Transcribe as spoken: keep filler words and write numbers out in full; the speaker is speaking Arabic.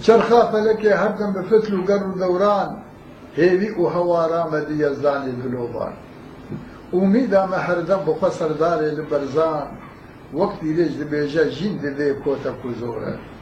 چرخا فەلەکێ هەردەم بە فتل و گەڕ و دەوران هێوی و هەوارامە دیەزدانی دلۆبان ئومیدامە هەردەم بخوا سەردارێ لە بەرزان وەکتی لێش دەبێژە ژین دەدێ کۆتە کوزۆرە